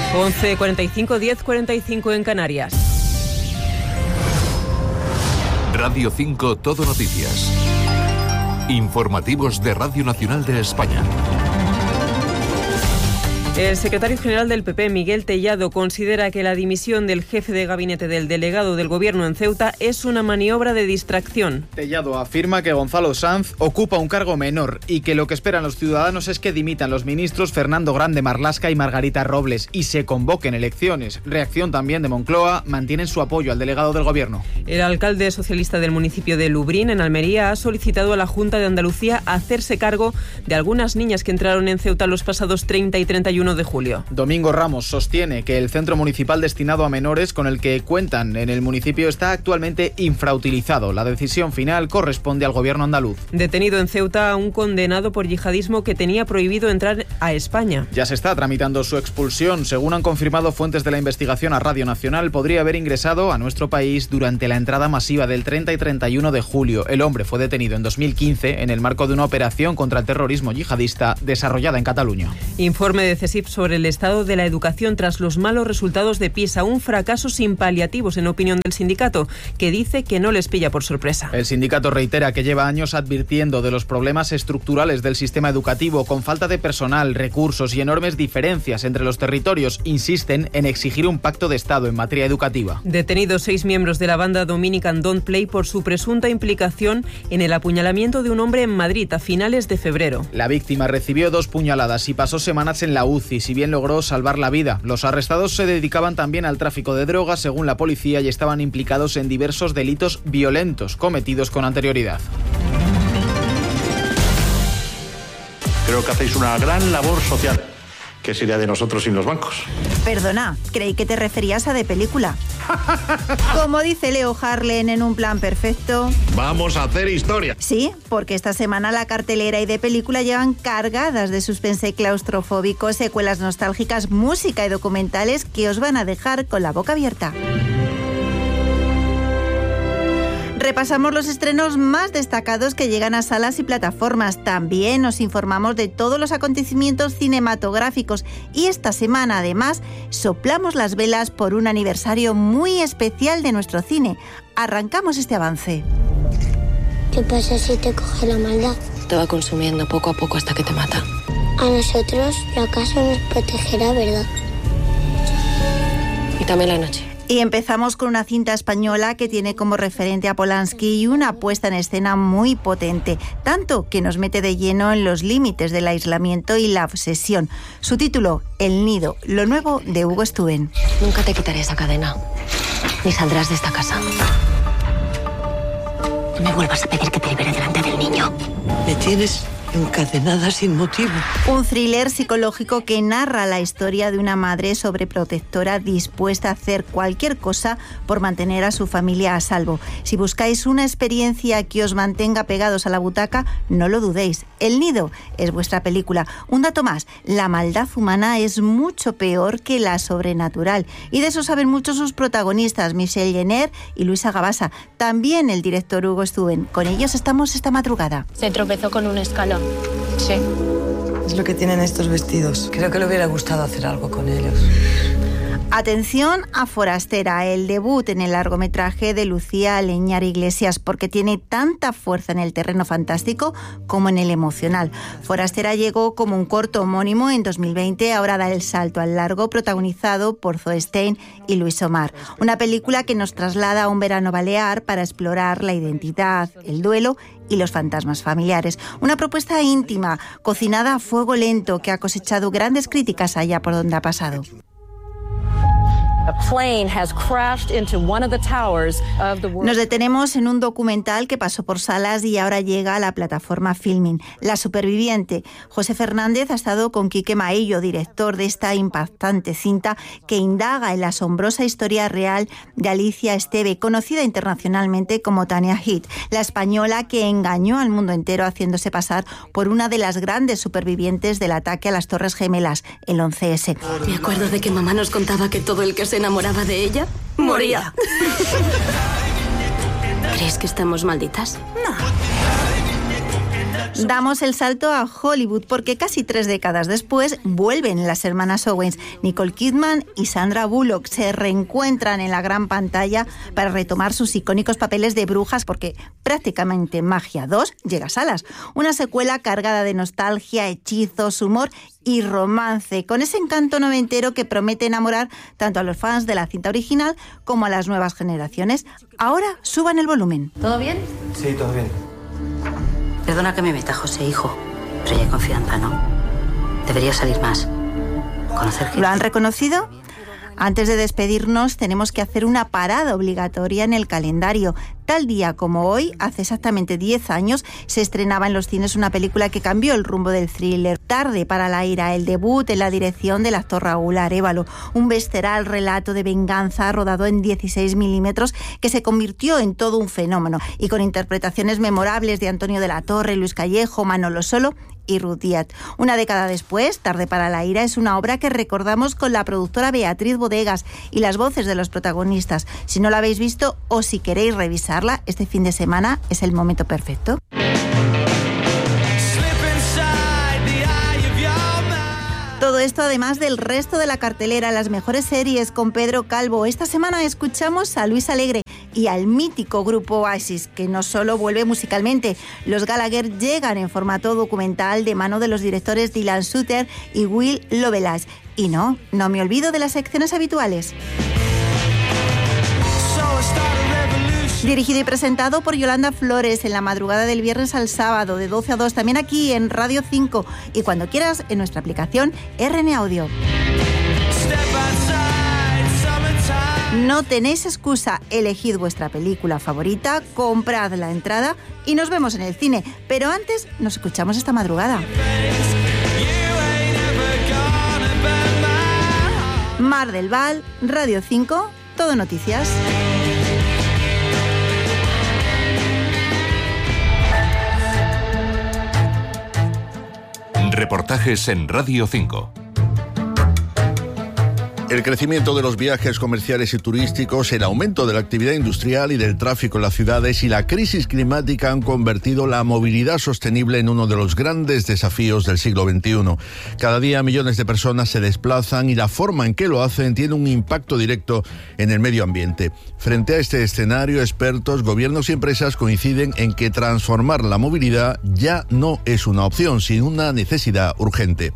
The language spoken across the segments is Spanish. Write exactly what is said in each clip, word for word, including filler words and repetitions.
once cuarenta y cinco, diez cuarenta y cinco en Canarias. Radio cinco Todo Noticias. Informativos de Radio Nacional de España. El secretario general del P P, Miguel Tellado, considera que la dimisión del jefe de gabinete del delegado del Gobierno en Ceuta es una maniobra de distracción. Tellado afirma que Gonzalo Sanz ocupa un cargo menor y que lo que esperan los ciudadanos es que dimitan los ministros Fernando Grande Marlaska y Margarita Robles y se convoquen elecciones. Reacción también de Moncloa, mantienen su apoyo al delegado del Gobierno. El alcalde socialista del municipio de Lubrín, en Almería, ha solicitado a la Junta de Andalucía hacerse cargo de algunas niñas que entraron en Ceuta los pasados treinta y treinta y uno de julio. Domingo Ramos sostiene que el centro municipal destinado a menores con el que cuentan en el municipio está actualmente infrautilizado. La decisión final corresponde al Gobierno andaluz. Detenido en Ceuta un condenado por yihadismo que tenía prohibido entrar a España. Ya se está tramitando su expulsión. Según han confirmado fuentes de la investigación a Radio Nacional, podría haber ingresado a nuestro país durante la entrada masiva del treinta y treinta y uno de julio. El hombre fue detenido en dos mil quince en el marco de una operación contra el terrorismo yihadista desarrollada en Cataluña. Informe de CESIF sobre el estado de la educación tras los malos resultados de PISA, un fracaso sin paliativos en opinión del sindicato, que dice que no les pilla por sorpresa. El sindicato reitera que lleva años advirtiendo de los problemas estructurales del sistema educativo, con falta de personal, recursos y enormes diferencias entre los territorios. Insisten en exigir un pacto de Estado en materia educativa. Detenidos seis miembros de la banda Dominican Don't Play por su presunta implicación en el apuñalamiento de un hombre en Madrid a finales de febrero. La víctima recibió dos puñaladas y pasó semanas en la U C I, si bien logró salvar la vida. Los arrestados se dedicaban también al tráfico de drogas, según la policía, y estaban implicados en diversos delitos violentos cometidos con anterioridad. Creo que hacéis una gran labor social. ¿Qué sería de nosotros sin los bancos? Perdona, creí que te referías a de película. Como dice Leo Harlem en Un plan perfecto... ¡Vamos a hacer historia! Sí, porque esta semana la cartelera y de película llevan cargadas de suspense claustrofóbico, secuelas nostálgicas, música y documentales que os van a dejar con la boca abierta. Repasamos los estrenos más destacados que llegan a salas y plataformas. También nos informamos de todos los acontecimientos cinematográficos y esta semana, además, soplamos las velas por un aniversario muy especial de nuestro cine. Arrancamos este avance. ¿Qué pasa si te coge la maldad? Te va consumiendo poco a poco hasta que te mata. A nosotros la casa nos protegerá, ¿verdad? Y también la noche. Y empezamos con una cinta española que tiene como referente a Polanski y una puesta en escena muy potente, tanto que nos mete de lleno en los límites del aislamiento y la obsesión. Su título, El nido, lo nuevo de Hugo Stuen. Nunca te quitaré esa cadena, ni saldrás de esta casa. No me vuelvas a pedir que te libere delante del niño. Me tienes encadenada sin motivo. Un thriller psicológico que narra la historia de una madre sobreprotectora dispuesta a hacer cualquier cosa por mantener a su familia a salvo. Si buscáis una experiencia que os mantenga pegados a la butaca, no lo dudéis. El nido es vuestra película. Un dato más, la maldad humana es mucho peor que la sobrenatural. Y de eso saben mucho sus protagonistas, Michelle Jenner y Luisa Gabasa. También el director Hugo Stuen. Con ellos estamos esta madrugada. Se tropezó con un escalón. Sí. Es lo que tienen estos vestidos. Creo que le hubiera gustado hacer algo con ellos. Atención a Forastera, el debut en el largometraje de Lucía Leñar Iglesias, porque tiene tanta fuerza en el terreno fantástico como en el emocional. Forastera llegó como un corto homónimo en dos mil veinte, ahora da el salto al largo, protagonizado por Zoe Stein y Luis Omar. Una película que nos traslada a un verano balear para explorar la identidad, el duelo y los fantasmas familiares. Una propuesta íntima, cocinada a fuego lento, que ha cosechado grandes críticas allá por donde ha pasado. Nos detenemos en un documental que pasó por salas y ahora llega a la plataforma Filmin. La superviviente. José Fernández ha estado con Quique Maillo, director de esta impactante cinta que indaga en la asombrosa historia real de Alicia Esteve, conocida internacionalmente como Tania Heath, la española que engañó al mundo entero haciéndose pasar por una de las grandes supervivientes del ataque a las Torres Gemelas, el once ese. Me acuerdo de que mamá nos contaba que todo el que se enamoraba de ella moría. ¿Crees que estamos malditas? No. Damos el salto a Hollywood porque casi tres décadas después vuelven las hermanas Owens. Nicole Kidman y Sandra Bullock se reencuentran en la gran pantalla para retomar sus icónicos papeles de brujas, porque prácticamente Magia dos llega a salas. Una secuela cargada de nostalgia, hechizos, humor y romance, con ese encanto noventero que promete enamorar tanto a los fans de la cinta original como a las nuevas generaciones. Ahora suban el volumen. ¿Todo bien? Sí, todo bien. Perdona que me meta, José, hijo, pero ya hay confianza, ¿no? Debería salir más. Conocer gente. ¿Lo han reconocido? Antes de despedirnos, tenemos que hacer una parada obligatoria en el calendario. Tal día como hoy, hace exactamente diez años, se estrenaba en los cines una película que cambió el rumbo del thriller. Tarde para la ira, el debut en la dirección del actor Raúl Arévalo. Un visceral relato de venganza rodado en dieciséis milímetros que se convirtió en todo un fenómeno. Y con interpretaciones memorables de Antonio de la Torre, Luis Callejo, Manolo Solo y Ruth Díaz. Una década después, Tarde para la ira es una obra que recordamos con la productora Beatriz Bodegas y las voces de los protagonistas. Si no la habéis visto o si queréis revisarla, este fin de semana es el momento perfecto. Todo esto además del resto de la cartelera, las mejores series con Pedro Calvo. Esta semana escuchamos a Luis Alegre y al mítico grupo Oasis, que no solo vuelve musicalmente. Los Gallagher llegan en formato documental de mano de los directores Dylan Sutter y Will Lovelace. Y no, no me olvido de las secciones habituales. Dirigido y presentado por Yolanda Flores en la madrugada del viernes al sábado de doce a dos, también aquí en Radio cinco y cuando quieras en nuestra aplicación R N Audio. No tenéis excusa, elegid vuestra película favorita, comprad la entrada y nos vemos en el cine. Pero antes nos escuchamos esta madrugada. Mar del Val, Radio cinco, Todo Noticias. Reportajes en Radio cinco. El crecimiento de los viajes comerciales y turísticos, el aumento de la actividad industrial y del tráfico en las ciudades y la crisis climática han convertido la movilidad sostenible en uno de los grandes desafíos del siglo veintiuno. Cada día millones de personas se desplazan y la forma en que lo hacen tiene un impacto directo en el medio ambiente. Frente a este escenario, expertos, gobiernos y empresas coinciden en que transformar la movilidad ya no es una opción, sino una necesidad urgente.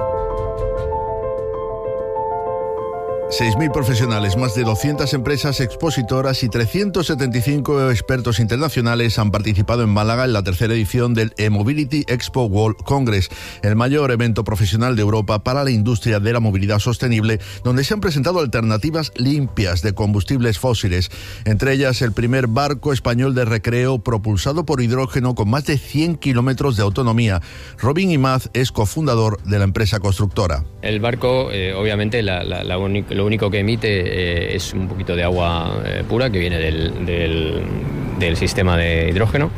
seis mil profesionales, más de doscientas empresas expositoras y trescientos setenta y cinco expertos internacionales han participado en Málaga en la tercera edición del E-Mobility Expo World Congress, el mayor evento profesional de Europa para la industria de la movilidad sostenible, donde se han presentado alternativas limpias de combustibles fósiles, entre ellas el primer barco español de recreo propulsado por hidrógeno con más de cien kilómetros de autonomía. Robin Imaz es cofundador de la empresa constructora. El barco, eh, obviamente, la, la, la única, lo único que emite eh, es un poquito de agua eh, pura que viene del, del, del sistema de hidrógeno.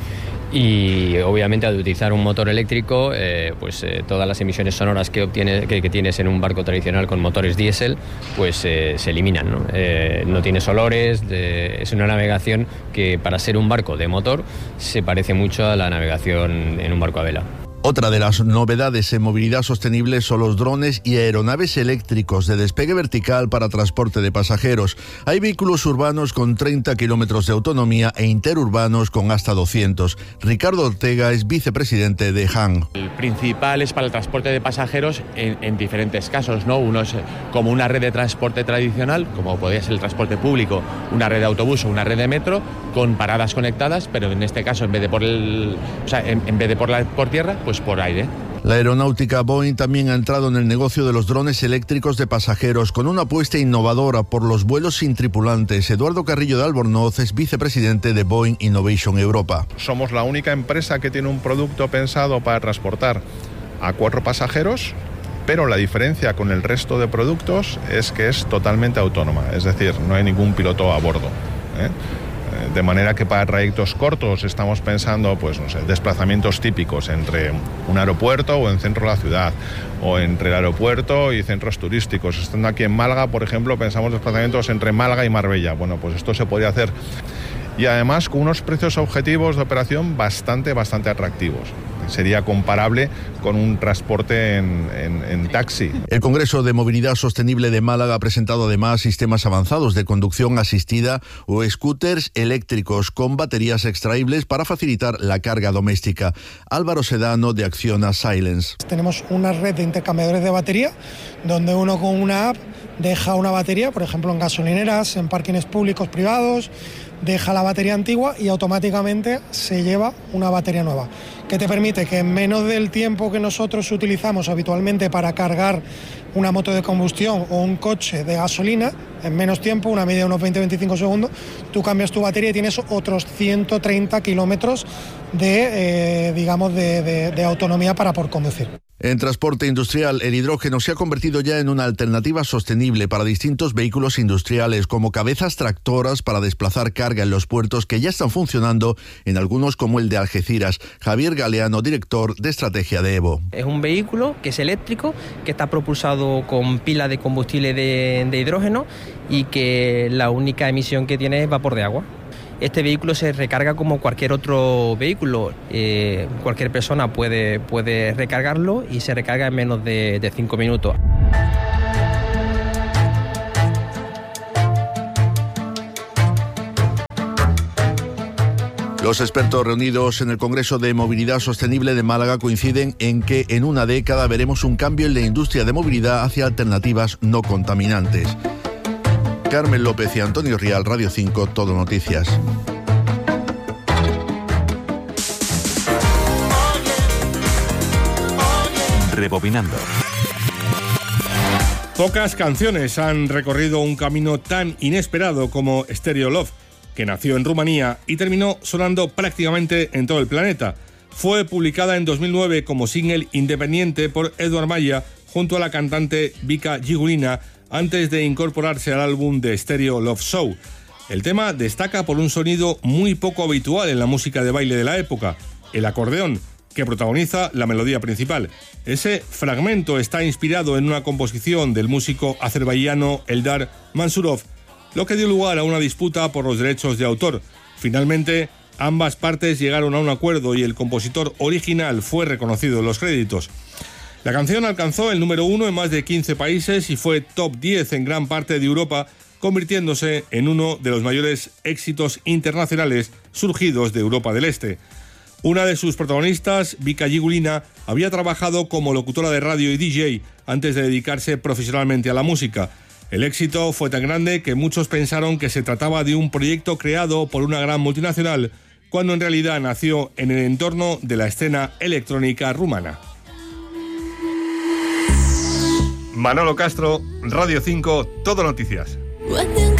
Y obviamente al utilizar un motor eléctrico, eh, pues eh, todas las emisiones sonoras que, obtiene, que, que tienes en un barco tradicional con motores diésel, pues eh, se eliminan, ¿no? Eh, no tienes olores, de, es una navegación que para ser un barco de motor se parece mucho a la navegación en un barco a vela. Otra de las novedades en movilidad sostenible son los drones y aeronaves eléctricos de despegue vertical para transporte de pasajeros. Hay vehículos urbanos con treinta kilómetros de autonomía e interurbanos con hasta doscientos. Ricardo Ortega es vicepresidente de H A N. El principal es para el transporte de pasajeros en, en diferentes casos, ¿no? Uno es como una red de transporte tradicional, como podría ser el transporte público, una red de autobús o una red de metro, con paradas conectadas, pero en este caso en vez de por el, o sea, en, en vez de por la por tierra, pues por aire. La aeronáutica Boeing también ha entrado en el negocio de los drones eléctricos de pasajeros con una apuesta innovadora por los vuelos sin tripulantes. Eduardo Carrillo de Albornoz es vicepresidente de Boeing Innovation Europa. Somos la única empresa que tiene un producto pensado para transportar a cuatro pasajeros, pero la diferencia con el resto de productos es que es totalmente autónoma, es decir, no hay ningún piloto a bordo, ¿eh? De manera que para trayectos cortos estamos pensando, pues no sé, desplazamientos típicos entre un aeropuerto o en centro de la ciudad, o entre el aeropuerto y centros turísticos. Estando aquí en Málaga, por ejemplo, pensamos desplazamientos entre Málaga y Marbella. Bueno, pues esto se podría hacer. Y además con unos precios objetivos de operación bastante, bastante atractivos. sería comparable con un transporte en, en, en taxi. El Congreso de Movilidad Sostenible de Málaga ha presentado además sistemas avanzados de conducción asistida o scooters eléctricos con baterías extraíbles para facilitar la carga doméstica. Álvaro Sedano, de Acciona Silence. Tenemos una red de intercambiadores de batería donde uno con una app deja una batería, por ejemplo en gasolineras, en parkings públicos privados, deja la batería antigua y automáticamente se lleva una batería nueva, que te permite que en menos del tiempo que nosotros utilizamos habitualmente para cargar una moto de combustión o un coche de gasolina, en menos tiempo, una media de unos veinte a veinticinco segundos, tú cambias tu batería y tienes otros ciento treinta kilómetros de, eh, digamos, de, de, de autonomía para por conducir. En transporte industrial, el hidrógeno se ha convertido ya en una alternativa sostenible para distintos vehículos industriales, como cabezas tractoras para desplazar carga en los puertos que ya están funcionando en algunos como el de Algeciras. Javier Galeano, director de estrategia de Evo. Es un vehículo que es eléctrico, que está propulsado con pila de combustible de, de hidrógeno y que la única emisión que tiene es vapor de agua. Este vehículo se recarga como cualquier otro vehículo. Eh, cualquier persona puede, puede recargarlo y se recarga en menos de, de cinco minutos. Los expertos reunidos en el Congreso de Movilidad Sostenible de Málaga coinciden en que en una década veremos un cambio en la industria de movilidad hacia alternativas no contaminantes. Carmen López y Antonio Rial, Radio cinco, Todo Noticias. Rebobinando. Pocas canciones han recorrido un camino tan inesperado como Stereo Love, que nació en Rumanía y terminó sonando prácticamente en todo el planeta. Fue publicada en dos mil nueve como single independiente por Eduard Maya junto a la cantante Vika Gigulina, antes de incorporarse al álbum de Stereo Love Show. El tema destaca por un sonido muy poco habitual en la música de baile de la época, el acordeón, que protagoniza la melodía principal. Ese fragmento está inspirado en una composición del músico azerbaiyano Eldar Mansurov, lo que dio lugar a una disputa por los derechos de autor. Finalmente, ambas partes llegaron a un acuerdo y el compositor original fue reconocido en los créditos. La canción alcanzó el número uno en más de quince países y fue top diez en gran parte de Europa, convirtiéndose en uno de los mayores éxitos internacionales surgidos de Europa del Este. Una de sus protagonistas, Vika Gigulina, había trabajado como locutora de radio y D J antes de dedicarse profesionalmente a la música. El éxito fue tan grande que muchos pensaron que se trataba de un proyecto creado por una gran multinacional, cuando en realidad nació en el entorno de la escena electrónica rumana. Manolo Castro, Radio cinco, Todo Noticias.